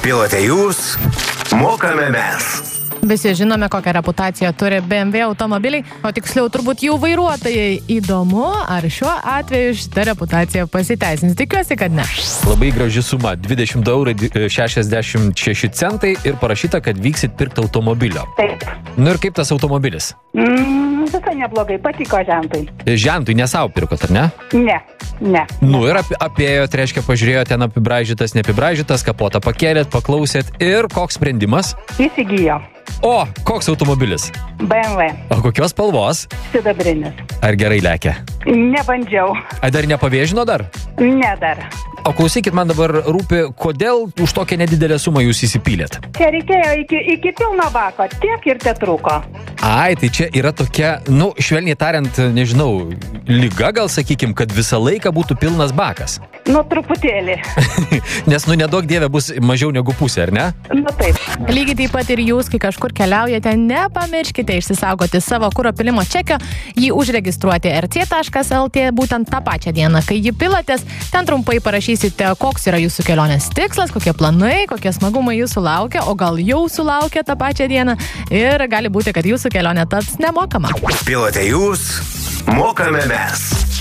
Pilote jūs, mokame mes. Visi žinome, kokią reputaciją turi BMW automobiliai, o tiksliau turbūt jų vairuotojai. Įdomu, ar šiuo atveju šita reputacija pasiteisins. Tikiuosi, kad ne. Labai graži suma, 20,66 € ir parašyta, kad vyksit pirkti automobilio. Taip. Nu ir kaip tas automobilis? Visai neblogai, patiko žentui. Žentui ne savo pirkot, ar ne? Ne. Nu ir apėjot, reiškia, pažiūrėjot ten apibraižytas, neapibraižytas, kapotą pakėlėt, paklausėt ir koks sprendimas? Įsigijo. O, koks automobilis? BMW. O kokios spalvos? Sidabrinis. Ar gerai lekia? Nebandžiau. Ar dar nepavėžino dar? Ne dar. O klausykit, man dabar rūpi, kodėl už tokią nedidelę sumą jūs įsipylėt? Čia reikėjo iki pilno bako, tiek ir tetruko. Ai, tai čia yra tokia, švelniai tariant, nežinau, liga gal sakykim, kad visą laiką būtų pilnas bakas. Truputėlį. Nes, nedaug dieve bus mažiau negu pusė, ar ne? Taip. Lygiai taip pat ir jūs, kai kažkur keliaujate, nepamirškite išsisaugoti savo kuro pilimo čekio, jį užregistruoti rc.lt būtent tą pačią dieną. Kai jį pilatės, ten trumpai parašysite, koks yra jūsų kelionės tikslas, kokie planai, kokie smagumai jūsų laukia, o gal jau sulaukia tą pačią dieną ir gali būti, kad jūsų kelionė taps nemokama. Pilote jūs, mokame mes.